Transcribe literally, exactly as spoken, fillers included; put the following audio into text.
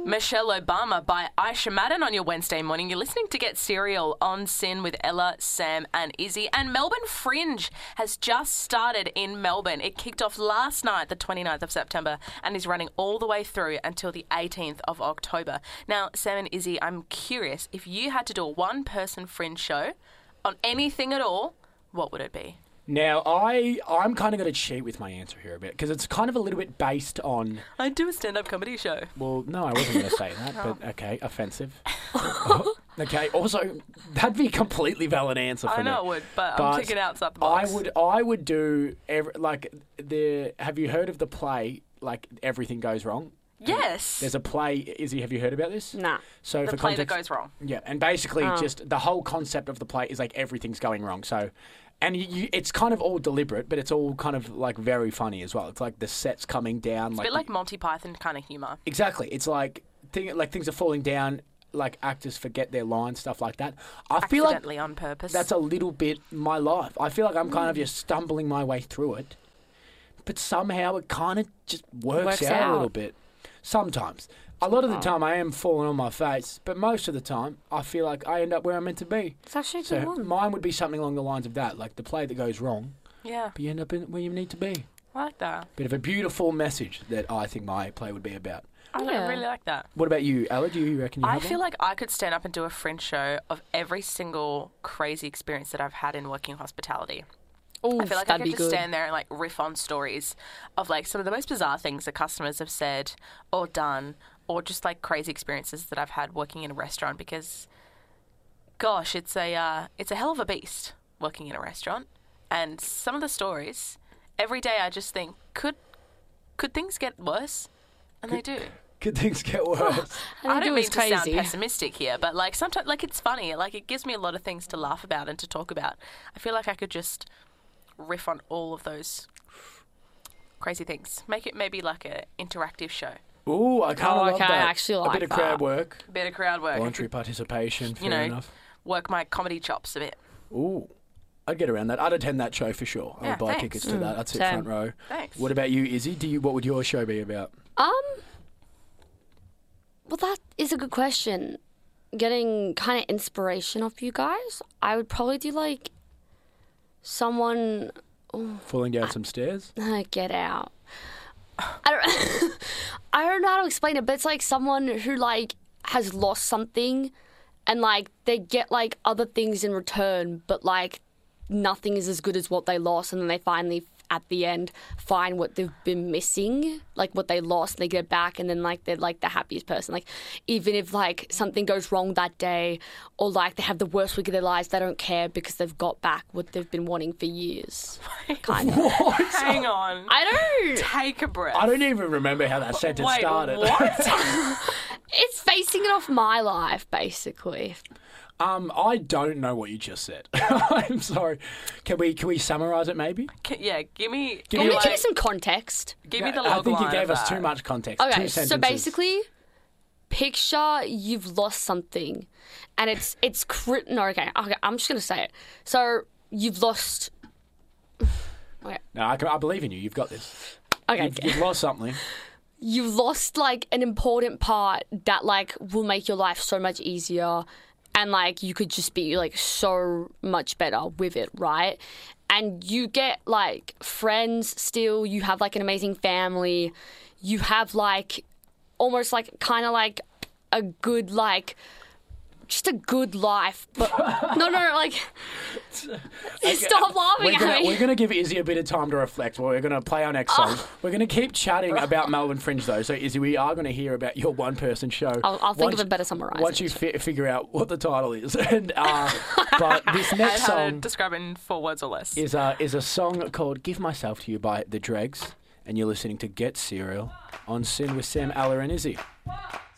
Michelle Obama by Aisha Madden on your Wednesday morning. You're listening to Get Serial on Sin with Ella, Sam and Izzy. And Melbourne Fringe has just started in Melbourne. It kicked off last night, the twenty-ninth of September, and is running all the way through until the eighteenth of October. Now, Sam and Izzy, I'm curious, if you had to do a one-person Fringe show on anything at all, what would it be? Now, I, I'm kind of going to cheat with my answer here a bit because it's kind of a little bit based on... I do a stand-up comedy show. Well, no, I wasn't going to say that, but okay, offensive. Okay, also, that'd be a completely valid answer for I know me. it would, but, but I'm thinking outside the box. I would, I would do, every, like, the... Have you heard of the play, like, Everything Goes Wrong? Yes. There's a play, Izzy, have you heard about this? Nah. So the for play context, that goes wrong. Yeah, and basically Oh. just the whole concept of the play is like everything's going wrong. So, and you, you, it's kind of all deliberate, but it's all kind of like very funny as well. It's like the set's coming down. It's like a bit like Monty Python kind of humour. Exactly. It's like, thing, like things are falling down, like actors forget their lines, stuff like that. I feel like Accidentally on purpose. that's a little bit my life. I feel like I'm kind of just stumbling my way through it, but somehow it kind of just works, Works out, out. a little bit. Sometimes. A lot of the time I am falling on my face, but most of the time I feel like I end up where I'm meant to be. It's actually a So good one. mine would be something along the lines of that, like the play that goes wrong, Yeah, but you end up in where you need to be. I like that. Bit of a beautiful message that I think my play would be about. I Yeah. really like that. What about you, Ella? Do you reckon you I have feel one? like I could stand up and do a Fringe show of every single crazy experience that I've had in working hospitality. Ooh, I feel like I that'd could be just good. stand there and like riff on stories of like some of the most bizarre things that customers have said or done, or just like crazy experiences that I've had working in a restaurant. Because, gosh, it's a uh, it's a hell of a beast working in a restaurant, and some of the stories every day I just think could could things get worse, and they do. Could things get worse? And I they don't do mean is to sound crazy. pessimistic here, but like sometimes, like it's funny. Like it gives me a lot of things to laugh about and to talk about. I feel like I could just riff on all of those crazy things. Make it maybe like a interactive show. Ooh, I kind of Oh, love okay, I that. actually a like bit of that. crowd work, Bit of crowd work. I voluntary could, participation. Fair you know, enough. work my comedy chops a bit. Ooh, I'd get around that. I'd attend that show for sure. I Yeah, would buy thanks. tickets to that. I'd sit same. front row. Thanks. What about you, Izzy? Do you? What would your show be about? Um. Well, that is a good question. Getting kind of inspiration off you guys, I would probably do like someone Falling down some stairs? uh, get out. I don't. I don't know how to explain it, but it's like someone who like has lost something, and like they get like other things in return, but like nothing is as good as what they lost, and then they finally at the end find what they've been missing, like what they lost, and they get it back, and then like they're like the happiest person. Like even if like something goes wrong that day, or like they have the worst week of their lives, they don't care because they've got back what they've been wanting for years. Kind of. What? Hang on. I don't. Take a breath. I don't even remember how that sentence Wait, started. what? It's facing it off my life, basically. um, I don't know what you just said. I'm sorry. Can we can we summarise it maybe? Can- yeah, give me, Give give Let me, me like, give you some context. give me the I log think you line gave of us that. too much context. Okay, Two so sentences. basically, picture you've lost something, and it's it's crit. No, okay, okay, I'm just gonna say it. So you've lost. Okay, No, I, can, I believe in you. You've got this. okay. You've, you've lost something. You've lost like an important part that like will make your life so much easier, and like you could just be like so much better with it, right? And you get like friends still, you have like an amazing family, you have like almost like kind of like a good like just a good life, but no, no, no, like stop laughing We're at gonna, me. we're gonna give Izzy a bit of time to reflect. Well, we're gonna play our next song. Oh. We're gonna keep chatting about Melbourne Fringe though. So Izzy, we are gonna hear about your one-person show. I'll, I'll think once, of a better summarisation. once you fi- figure out what the title is. And uh, but this And next how to song describe it in four words or less. is a is a song called "Give Myself to You" by The Dregs, and you're listening to Get Serial on Sin with Sam, Ella, and Izzy.